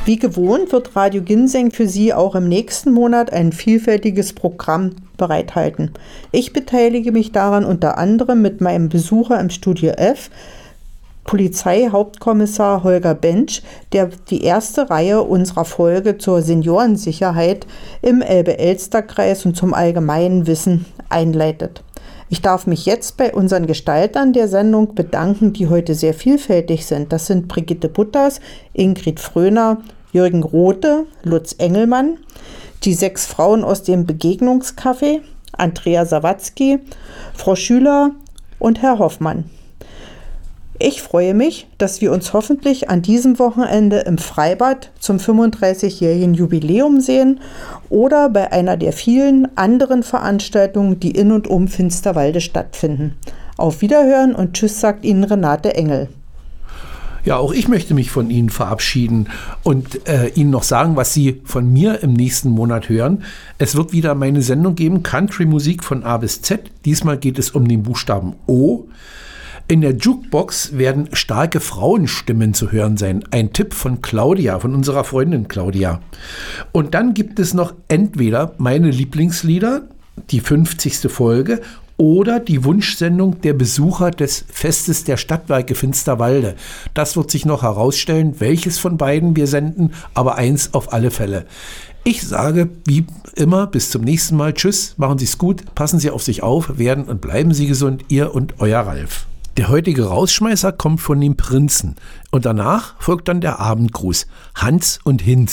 Wie gewohnt wird Radio Ginseng für Sie auch im nächsten Monat ein vielfältiges Programm bereithalten. Ich beteilige mich daran unter anderem mit meinem Besucher im Studio F, Polizeihauptkommissar Holger Bensch, der die erste Reihe unserer Folge zur Seniorensicherheit im Elbe-Elster-Kreis und zum allgemeinen Wissen einleitet. Ich darf mich jetzt bei unseren Gestaltern der Sendung bedanken, die heute sehr vielfältig sind. Das sind Brigitte Butters, Ingrid Fröner, Jürgen Rothe, Lutz Engelmann, die 6 Frauen aus dem Begegnungscafé, Andrea Sawatzki, Frau Schüler und Herr Hoffmann. Ich freue mich, dass wir uns hoffentlich an diesem Wochenende im Freibad zum 35-jährigen Jubiläum sehen oder bei einer der vielen anderen Veranstaltungen, die in und um Finsterwalde stattfinden. Auf Wiederhören und Tschüss, sagt Ihnen Renate Engel. Ja, auch ich möchte mich von Ihnen verabschieden und Ihnen noch sagen, was Sie von mir im nächsten Monat hören. Es wird wieder meine Sendung geben, Country-Musik von A bis Z. Diesmal geht es um den Buchstaben O. In der Jukebox werden starke Frauenstimmen zu hören sein. Ein Tipp von Claudia, von unserer Freundin Claudia. Und dann gibt es noch entweder meine Lieblingslieder, die 50. Folge, oder die Wunschsendung der Besucher des Festes der Stadtwerke Finsterwalde. Das wird sich noch herausstellen, welches von beiden wir senden, aber eins auf alle Fälle. Ich sage, wie immer, bis zum nächsten Mal. Tschüss, machen Sie es gut, passen Sie auf sich auf, werden und bleiben Sie gesund, Ihr und Euer Ralf. Der heutige Rausschmeißer kommt von den Prinzen und danach folgt dann der Abendgruß. Hans und Hinz.